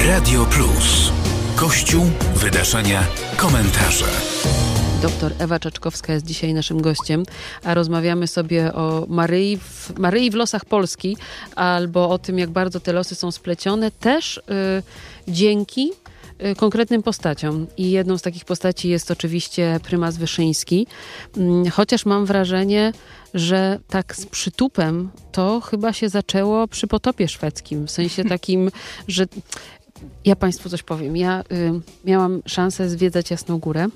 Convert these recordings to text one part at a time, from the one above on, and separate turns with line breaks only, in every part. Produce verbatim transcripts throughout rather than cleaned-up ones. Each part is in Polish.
Radio Plus. Kościół, wydarzenia, komentarze.
Doktor Ewa Czaczkowska jest dzisiaj naszym gościem, a rozmawiamy sobie o Maryi w, Maryi w losach Polski, albo o tym, jak bardzo te losy są splecione, też y, dzięki y, konkretnym postaciom. I jedną z takich postaci jest oczywiście prymas Wyszyński, y, chociaż mam wrażenie, że tak z przytupem to chyba się zaczęło przy potopie szwedzkim, w sensie takim, że ja Państwu coś powiem. Ja y, miałam szansę zwiedzać Jasną Górę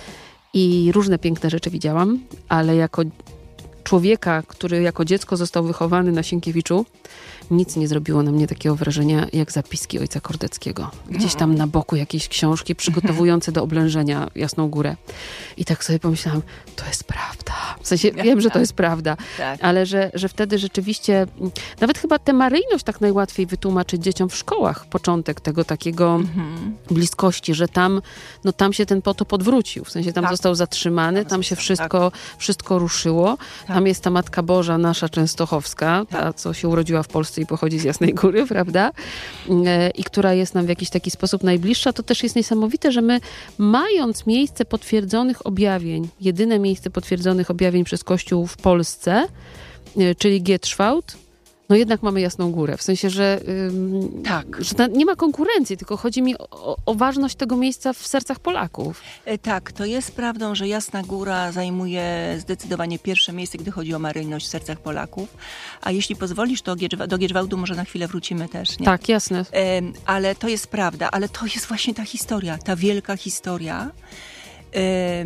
i różne piękne rzeczy widziałam, ale jako człowieka, który jako dziecko został wychowany na Sienkiewiczu, nic nie zrobiło na mnie takiego wrażenia jak zapiski ojca Kordeckiego. Gdzieś tam na boku jakieś książki przygotowujące do oblężenia Jasną Górę. I tak sobie pomyślałam, to jest prawda. W sensie wiem, że to jest prawda,
tak.
ale że, że wtedy rzeczywiście, nawet chyba tę maryjność tak najłatwiej wytłumaczyć dzieciom w szkołach. Początek tego takiego mhm. bliskości, że tam, no tam się ten potop odwrócił. W sensie tam tak. został zatrzymany, tam, tam się wszystko, tak. wszystko ruszyło. Tak. Tam jest ta Matka Boża, nasza częstochowska, ta, tak. co się urodziła w Polsce i pochodzi z Jasnej Góry, prawda? I która jest nam w jakiś taki sposób najbliższa. To też jest niesamowite, że my, mając miejsce potwierdzonych objawień, jedyne miejsce potwierdzonych objawień przez Kościół w Polsce, czyli Gietrzwałd, no jednak mamy Jasną Górę. W sensie, że, ym,
tak.
że ta, nie ma konkurencji, tylko chodzi mi o, o ważność tego miejsca w sercach Polaków.
E, tak, to jest prawdą, że Jasna Góra zajmuje zdecydowanie pierwsze miejsce, gdy chodzi o maryjność w sercach Polaków. A jeśli pozwolisz, to Giedrzwa- do Giedrzwałdu może na chwilę wrócimy też. Nie?
Tak, jasne.
E, ale to jest prawda, ale to jest właśnie ta historia, ta wielka historia. E,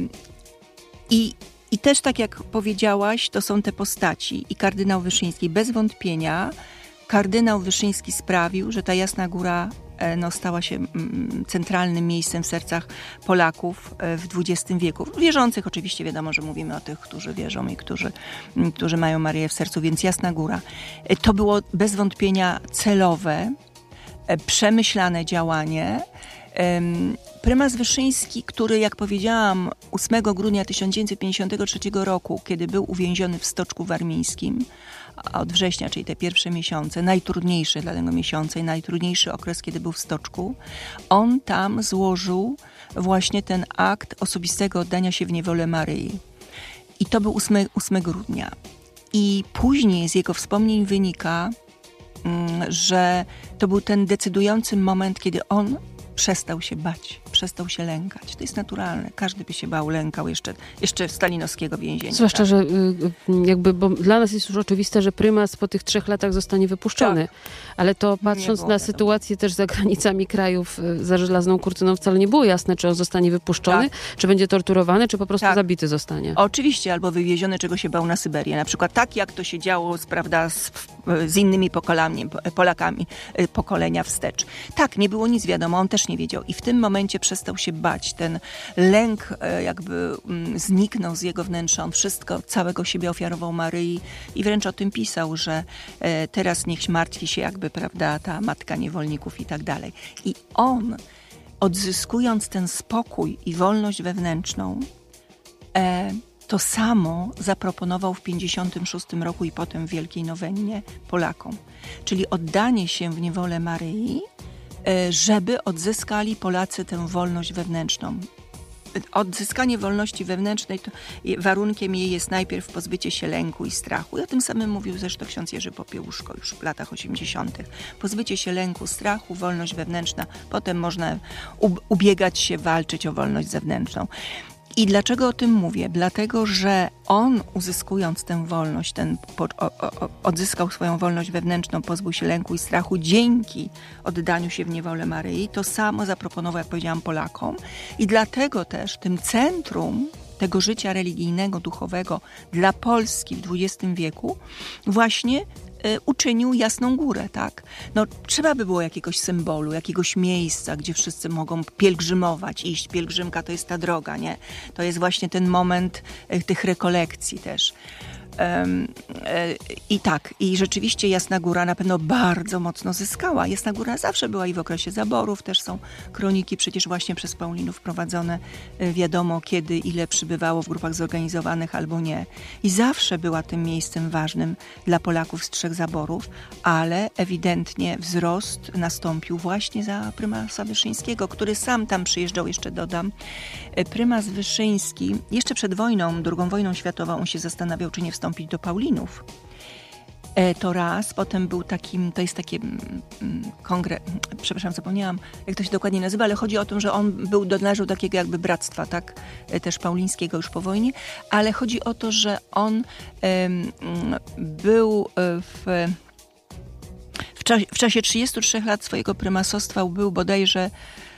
I I też, tak jak powiedziałaś, to są te postaci. I kardynał Wyszyński, bez wątpienia, kardynał Wyszyński sprawił, że ta Jasna Góra no, stała się mm, centralnym miejscem w sercach Polaków w dwudziestym wieku. Wierzących oczywiście, wiadomo, że mówimy o tych, którzy wierzą i którzy, którzy mają Maryję w sercu, więc Jasna Góra. To było bez wątpienia celowe, przemyślane działanie. Prymas Wyszyński, który, jak powiedziałam, ósmego grudnia tysiąc dziewięćset pięćdziesiątego trzeciego roku, kiedy był uwięziony w Stoczku Warmińskim, a od września, czyli te pierwsze miesiące, najtrudniejsze dla tego miesiące i najtrudniejszy okres, kiedy był w Stoczku, on tam złożył właśnie ten akt osobistego oddania się w niewolę Maryi. I to był ósmego grudnia. I później z jego wspomnień wynika, że to był ten decydujący moment, kiedy on przestał się bać, przestał się lękać. To jest naturalne. Każdy by się bał, lękał jeszcze, jeszcze stalinowskiego więzienia.
Zwłaszcza,
tak?
że jakby, bo dla nas jest już oczywiste, że prymas po tych trzech latach zostanie wypuszczony. Tak. Ale to patrząc na wiadomo. sytuację też za granicami krajów za żelazną kurtyną wcale nie było jasne, czy on zostanie wypuszczony, tak. czy będzie torturowany, czy po prostu tak. zabity zostanie.
Oczywiście, albo wywieziony, czego się bał na Syberię. Na przykład tak, jak to się działo z, prawda, z, z innymi pokolami, Polakami pokolenia wstecz. Tak, nie było nic wiadomo, on też nie wiedział. I w tym momencie przestał się bać. Ten lęk jakby zniknął z jego wnętrza. On wszystko, całego siebie ofiarował Maryi i wręcz o tym pisał, że teraz niech martwi się jakby, prawda, ta matka niewolników i tak dalej. I on, odzyskując ten spokój i wolność wewnętrzną, to samo zaproponował w pięćdziesiątym szóstym roku i potem w Wielkiej Nowennie Polakom. Czyli oddanie się w niewolę Maryi, żeby odzyskali Polacy tę wolność wewnętrzną. Odzyskanie wolności wewnętrznej, to warunkiem jej jest najpierw pozbycie się lęku i strachu. I o tym samym mówił zresztą ksiądz Jerzy Popiełuszko już w latach osiemdziesiątych. Pozbycie się lęku, strachu, wolność wewnętrzna. Potem można ubiegać się, walczyć o wolność zewnętrzną. I dlaczego o tym mówię? Dlatego, że on, uzyskując tę wolność, ten, po, o, o, odzyskał swoją wolność wewnętrzną, pozbył się lęku i strachu dzięki oddaniu się w niewolę Maryi. To samo zaproponował, jak powiedziałam, Polakom. I dlatego też tym centrum tego życia religijnego, duchowego dla Polski w dwudziestym wieku właśnie uczynił Jasną Górę, tak? No, trzeba by było jakiegoś symbolu, jakiegoś miejsca, gdzie wszyscy mogą pielgrzymować, iść. Pielgrzymka to jest ta droga, nie? To jest właśnie ten moment tych rekolekcji też. Um, e, I tak, i rzeczywiście Jasna Góra na pewno bardzo mocno zyskała. Jasna Góra zawsze była i w okresie zaborów, też są kroniki przecież właśnie przez Paulinów prowadzone, e, wiadomo kiedy, ile przybywało w grupach zorganizowanych albo nie. I zawsze była tym miejscem ważnym dla Polaków z trzech zaborów, ale ewidentnie wzrost nastąpił właśnie za prymasa Wyszyńskiego, który sam tam przyjeżdżał, jeszcze dodam. E, prymas Wyszyński, jeszcze przed wojną, drugą wojną światową, on się zastanawiał, czy nie wstąpić do Paulinów. E, to raz, potem był takim, to jest takie mm, kongres, przepraszam, zapomniałam, jak to się dokładnie nazywa, ale chodzi o to, że on był, należał do takiego jakby bractwa, tak, e, też paulińskiego już po wojnie, ale chodzi o to, że on e, był w, w, czasie, w czasie trzydziestu trzech lat swojego prymasostwa, był bodajże